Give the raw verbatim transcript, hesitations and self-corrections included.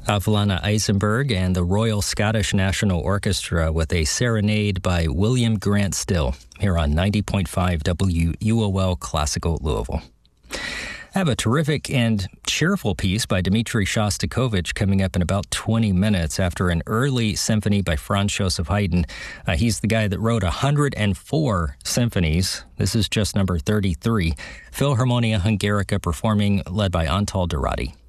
Avalana Eisenberg and the Royal Scottish National Orchestra with a serenade by William Grant Still here on ninety point five W U O L Classical Louisville. I have a terrific and cheerful piece by Dmitri Shostakovich coming up in about twenty minutes after an early symphony by Franz Joseph Haydn. Uh, he's the guy that wrote one hundred four symphonies. This is just number thirty-three. Philharmonia Hungarica performing, led by Antal Dorati.